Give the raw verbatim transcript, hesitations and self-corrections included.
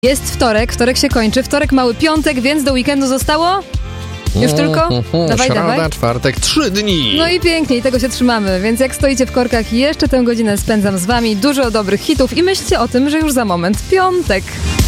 Jest wtorek, wtorek się kończy, wtorek mały piątek, więc do weekendu zostało? Już tylko? Dawaj, Środa, dawaj. czwartek, trzy dni. No i pięknie, i tego się trzymamy, więc jak stoicie w korkach, jeszcze tę godzinę spędzam z wami, dużo dobrych hitów i myślcie o tym, że już za moment piątek.